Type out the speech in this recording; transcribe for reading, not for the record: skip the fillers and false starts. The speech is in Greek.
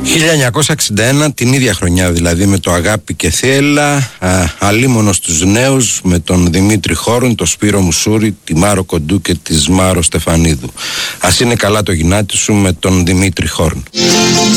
1961, την ίδια χρονιά δηλαδή, με το Αγάπη και Θέλα, αλίμονο στους νέους, με τον Δημήτρη Χόρν, τον Σπύρο Μουσούρη, τη Μάρο Κοντού και τη Μάρο Στεφανίδου. Ας είναι καλά το γυνάτι σου, με τον Δημήτρη Χόρν.